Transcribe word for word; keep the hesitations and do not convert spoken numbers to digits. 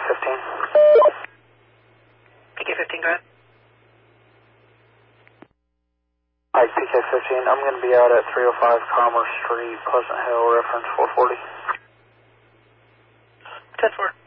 fifteen. P K fifteen, go ahead. Hi, P K fifteen. I'm going to be out at three oh five Commerce Street, Pleasant Hill, reference four forty. ten four.